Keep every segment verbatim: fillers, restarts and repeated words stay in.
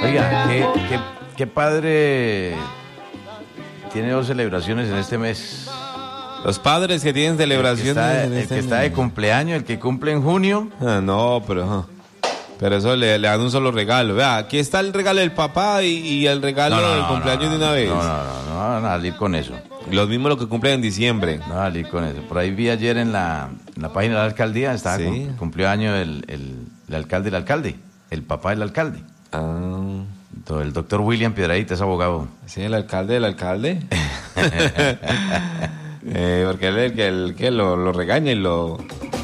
Oiga, ¿qué, qué, qué padre tiene dos celebraciones en este mes? Los padres que tienen celebraciones El que está, en el este que está de cumpleaños, el que cumple en junio. Ah, no, pero pero eso le, le dan un solo regalo. Vea, aquí está el regalo del papá y, y el regalo No, no, del no, cumpleaños no, de una vez. No, no, no, no van a salir con eso. Los mismos los que cumplen en diciembre. No van a salir con eso. Por ahí vi ayer en la, en la página de la alcaldía, estaba Sí. cum- cumplió año el, el, el alcalde del alcalde, el papá del alcalde. Ah, Todo, el doctor William Piedradita es abogado. sí, el alcalde del alcalde. eh, porque él es el que, el que lo, lo regaña y lo...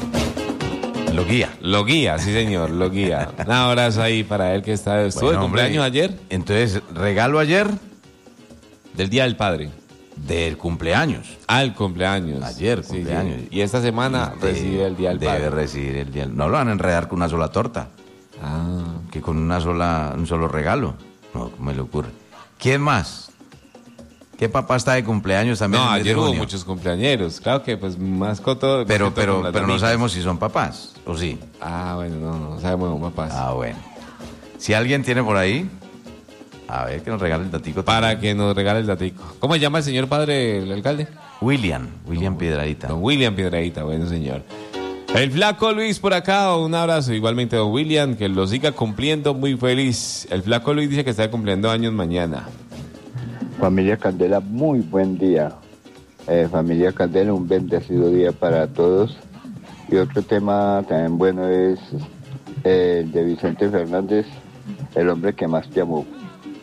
Lo guía. Lo guía, sí señor, lo guía. Un abrazo ahí para él que está... ¿Estuvo Bueno, de cumpleaños hombre, ayer? Entonces, regalo ayer Del Día del Padre. del cumpleaños. Ah, el cumpleaños. Ayer, Sí, cumpleaños. sí. Y esta semana De- recibe el Día del Debe Padre. recibir el día. No lo van a enredar con una sola torta, Ah, que con una sola, un solo regalo. No, ¿cómo me le ocurre? ¿Quién más? ¿Qué papá está de cumpleaños también? no, en el mes de ayer hubo junio? muchos cumpleañeros. Claro que pues más con todo. Pero, más que todo pero, con las pero no damitas. sabemos si son papás, ¿o sí? Ah, bueno, no, no sabemos, papás. Ah, bueno. Si alguien tiene por ahí, a ver que nos regale el datico. Para también. que nos regale el datico. ¿Cómo se llama el señor padre, el alcalde? William, William Piedradita. Don William Piedradita, bueno señor. El flaco Luis por acá, un abrazo. Igualmente don William, que lo siga cumpliendo, muy feliz. El flaco Luis dice que está cumpliendo años mañana. Familia Candela, muy buen día. Eh, familia Candela, un bendecido día para todos. Y otro tema también bueno es eh, el de Vicente Fernández, el hombre que más te amó.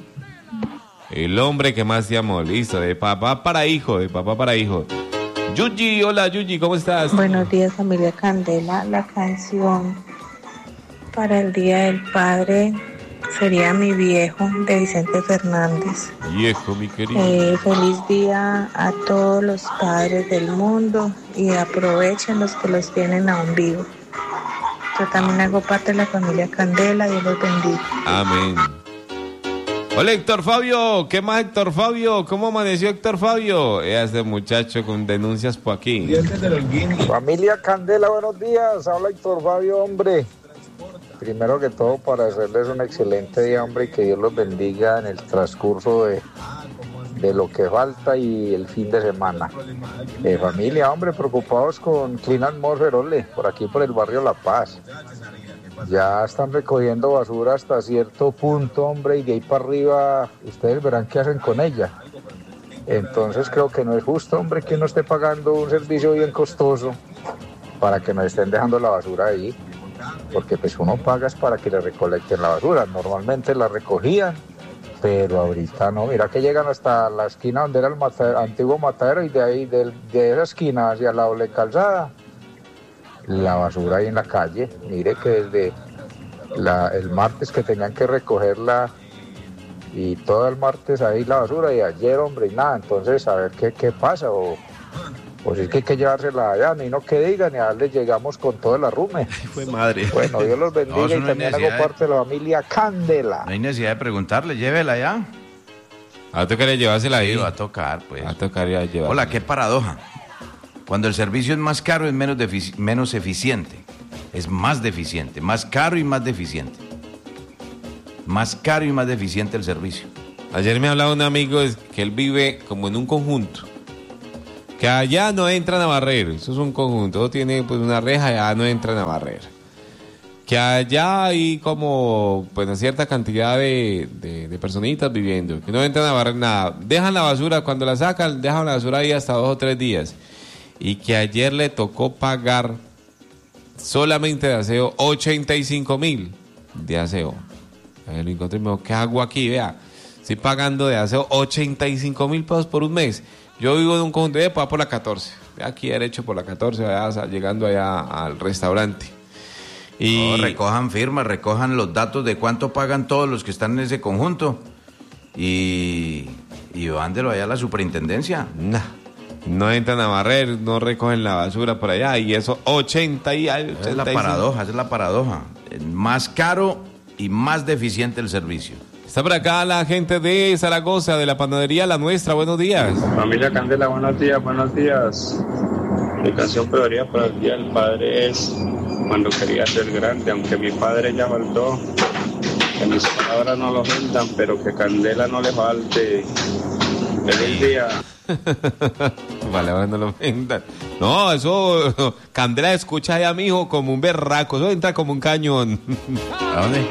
El hombre que más te amó, listo, de papá para hijo, de papá para hijo. Yuji, hola Yuji, ¿cómo estás? Buenos días, familia Candela. La canción para el Día del Padre sería Mi Viejo, de Vicente Fernández. Viejo, mi querido. Eh, feliz día a todos los padres del mundo y aprovechen los que los tienen aún vivos. Yo también hago parte de la familia Candela, Dios los bendiga. Amén. Hola Héctor Fabio, ¿qué más Héctor Fabio? ¿Cómo amaneció Héctor Fabio? Es este muchacho con denuncias por aquí. Familia Candela, buenos días. Habla Héctor Fabio, hombre. Primero que todo, para hacerles un excelente día, hombre, y que Dios los bendiga en el transcurso de, de lo que falta y el fin de semana. Eh, familia, hombre, preocupados con Clean Atmosphere, ole, por aquí por el barrio La Paz. Ya están recogiendo basura hasta cierto punto, hombre, y de ahí para arriba ustedes verán qué hacen con ella. Entonces creo que no es justo, hombre, que uno esté pagando un servicio bien costoso para que nos estén dejando la basura ahí, porque pues uno paga es para que le recolecten la basura. Normalmente la recogían, pero ahorita no. Mira que llegan hasta la esquina donde era el matadero, antiguo matadero, y de ahí, de, de esa esquina hacia la doble calzada, la basura ahí en la calle. Mire que desde la, el martes que tenían que recogerla, y todo el martes ahí la basura, y ayer, hombre, y nada. Entonces, a ver qué, qué pasa, o, o si es que hay que llevársela allá, ni no que digan, y a darle llegamos con todo el arrume. Fue madre. Bueno, Dios los bendiga. No, eso Y no hay también hago necesidad de- parte de la familia Candela. No hay necesidad de preguntarle, llévela ya. A tocar llevársela ahí. Sí, va a tocar, pues. A tocar ya llevársela. Hola, qué paradoja. Cuando el servicio es más caro es menos, defici- menos eficiente. Es más deficiente, más caro y más deficiente. Más caro y más deficiente el servicio. Ayer me hablaba un amigo es que él vive como en un conjunto. Que allá no entran a barrer. Eso es un conjunto. Todo tiene pues una reja y allá no entran a barrer. Que allá hay como pues una cierta cantidad de, de, de personitas viviendo. Que no entran a barrer nada. Dejan la basura, cuando la sacan, dejan la basura ahí hasta dos o tres días. Y que ayer le tocó pagar solamente de aseo ochenta y cinco mil de aseo. Ahí lo encontré y me dijo, ¿qué hago aquí? Vea, estoy pagando de aseo ochenta y cinco mil pesos por un mes. Yo vivo en un conjunto de pagar por la catorce. Aquí derecho por la catorce, allá, llegando allá al restaurante. Y No, recojan firmas, recojan los datos de cuánto pagan todos los que están en ese conjunto. Y, y vándelo allá a la superintendencia. nah, no entran a barrer, no recogen la basura por allá. Y eso ochenta y algo. Esa es la paradoja, esa es la paradoja. El más caro y más deficiente el servicio. Está por acá la gente de Zaragoza, de la panadería La Nuestra. Buenos días. Familia Candela, buenos días, buenos días. Mi canción preferido para el Día del Padre es Cuando quería ser grande, aunque mi padre ya faltó. Que mis palabras no lo ofendan, pero que Candela no le falte. Feliz día. Palabras no lo ofendan. No, eso, Candela escucha allá, mijo, como un berraco. Eso entra como un cañón. ¿A dónde?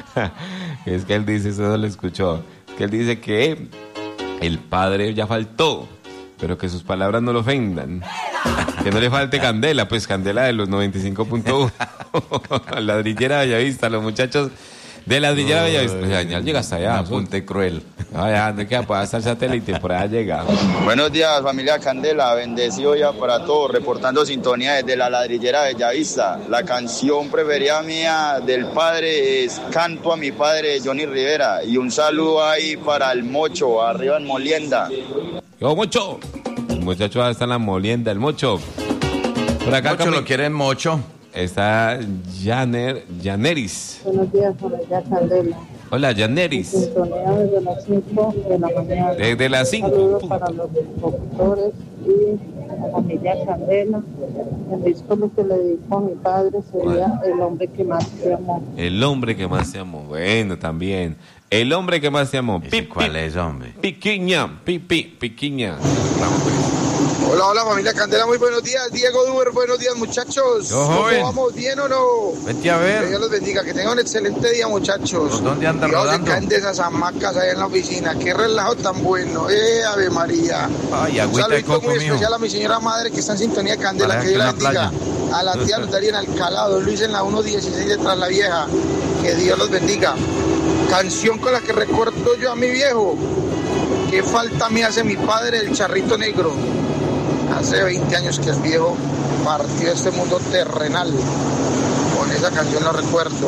Es que él dice, eso no lo escuchó. Que él dice que el padre ya faltó, pero que sus palabras no lo ofendan. Que no le falte Candela, pues Candela de los noventa y cinco punto uno. Ladrillera Bellavista, los muchachos de Ladrillera Bellavista. Pues ya, ya llega hasta allá. Un apunte cruel. Allá, no queda, puede estar el satélite, por allá llega. Buenos días, familia Candela, bendecido ya para todos, reportando sintonía desde la Ladrillera Bellavista. La canción preferida mía del padre es Canto a mi padre de Johnny Rivera. Y un saludo ahí para el Mocho, arriba en Molienda. ¡Yo, Mocho! El muchacho está en la Molienda, el Mocho. Por acá Mocho lo quieren Mocho. está Janer, Janeris. Buenos días, familia Candela. Hola, Janeris. Sintonía desde las cinco de la mañana. Desde las cinco. Saludos para los locutores y la familia Candela. El disco que le dedico a mi padre sería bueno. El hombre que más te amó. El hombre que más te amó. Bueno, también. El hombre que más te amó. ¿Ese cuál es, hombre? Piquiña, pipi, piquiña. Vamos, pues. Hola, hola familia Candela, muy buenos días. Diego Duber, buenos días muchachos. Yo, ¿Cómo joven. vamos? ¿Bien o no? Vete a Que ver. Dios los bendiga, que tengan un excelente día muchachos. ¿Dónde andan Dios, rodando? se caen de esas hamacas allá en la oficina. Qué relajo tan bueno. Eh, Ave María. Ay, Un agüita de saludito coco, muy mijo. especial a mi señora madre que está en sintonía de Candela. Para Que Dios la en la bendiga. playa. A la tía Lutaria en Alcalá, don Luis en la uno dieciséis detrás la vieja. Que Dios los bendiga. Canción con la que recuerdo yo a mi viejo. Qué falta me hace mi padre, el charrito negro. Hace veinte años que es viejo, partió de este mundo terrenal. Con esa canción lo recuerdo.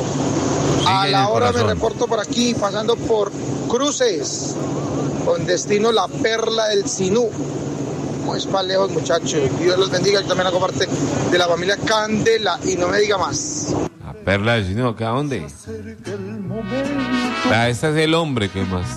A en la el hora me corazón. reporto por aquí, pasando por Cruces, con destino La Perla del Sinú. No es para lejos, muchachos. Dios los bendiga. Yo también hago parte de la familia Candela y no me diga más. A Perla de Sinú, ¿a dónde? Ah, este es el hombre que más